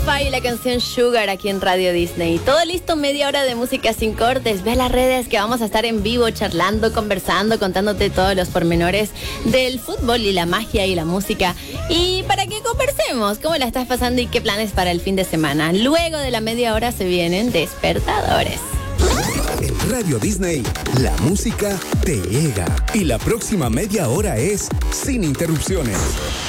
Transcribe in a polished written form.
5 y la canción Sugar aquí en Radio Disney. Todo listo, media hora de música sin cortes. Ve a las redes que vamos a estar en vivo charlando, conversando, contándote todos los pormenores del fútbol y la magia y la música. Y para que conversemos cómo la estás pasando y qué planes para el fin de semana. Luego de la media hora se vienen despertadores. En Radio Disney, la música te llega. Y la próxima media hora es sin interrupciones.